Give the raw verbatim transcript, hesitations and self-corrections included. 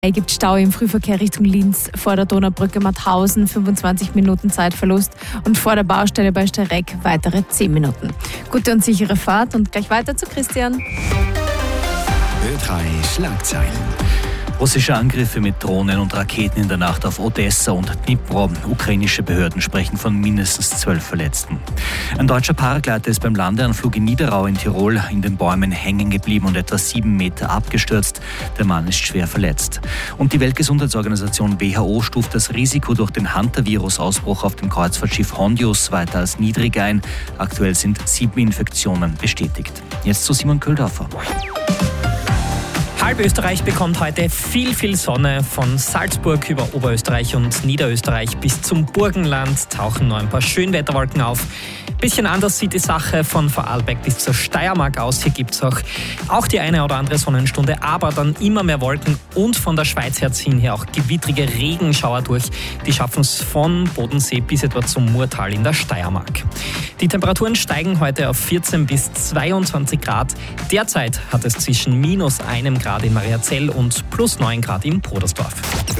Es gibt Stau im Frühverkehr Richtung Linz vor der Donaubrücke Mauthausen, fünfundzwanzig Minuten Zeitverlust und vor der Baustelle bei Stereck weitere zehn Minuten. Gute und sichere Fahrt und gleich weiter zu Christian. Ö drei Schlagzeilen. Russische Angriffe mit Drohnen und Raketen in der Nacht auf Odessa und Dnipro. Ukrainische Behörden sprechen von mindestens zwölf Verletzten. Ein deutscher Paragleiter ist beim Landeanflug in Niederau in Tirol in den Bäumen hängen geblieben und etwa sieben Meter abgestürzt. Der Mann ist schwer verletzt. Und die Weltgesundheitsorganisation W H O stuft das Risiko durch den Hantavirus-Ausbruch auf dem Kreuzfahrtschiff Hondius weiter als niedrig ein. Aktuell sind sieben Infektionen bestätigt. Jetzt zu Simon Köhldorfer. Halb Österreich bekommt heute viel, viel Sonne. Von Salzburg über Oberösterreich und Niederösterreich bis zum Burgenland tauchen noch ein paar Schönwetterwolken auf. Bisschen anders sieht die Sache von Vorarlberg bis zur Steiermark aus. Hier gibt es auch, auch die eine oder andere Sonnenstunde, aber dann immer mehr Wolken und von der Schweiz her ziehen hier auch gewittrige Regenschauer durch. Die schaffen es von Bodensee bis etwa zum Murtal in der Steiermark. Die Temperaturen steigen heute auf vierzehn bis zweiundzwanzig Grad. Derzeit hat es zwischen minus einem Grad in Mariazell und plus neun Grad in Podersdorf.